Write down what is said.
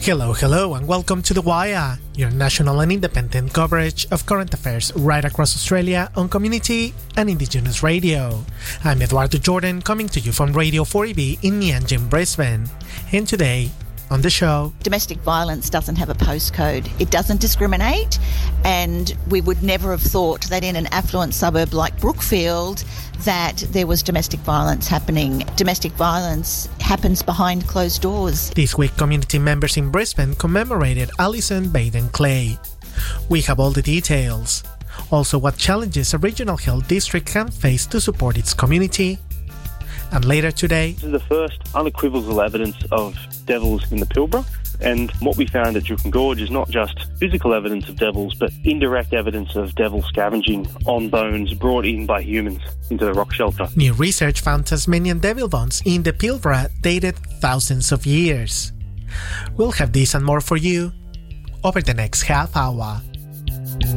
Hello, and welcome to The Wire, your national and independent coverage of current affairs right across Australia on community and Indigenous radio. I'm Eduardo Jordan, coming to you from Radio 4EB in Meanjin, Brisbane. And today, on the show, domestic violence doesn't have a postcode. It doesn't discriminate, and we would never have thought that in an affluent suburb like Brookfield that there was domestic violence happening. Domestic violence happens behind closed doors. This week, community members in Brisbane commemorated Alison Baden-Clay. We have all the details. Also, what challenges a regional health district can face to support its community. And later today, this is the first unequivocal evidence of devils in the Pilbara, and what we found at Juukan Gorge is not just physical evidence of devils, but indirect evidence of devil scavenging on bones brought in by humans into the rock shelter. New research found Tasmanian devil bones in the Pilbara dated thousands of years. We'll have this and more for you over the next half hour.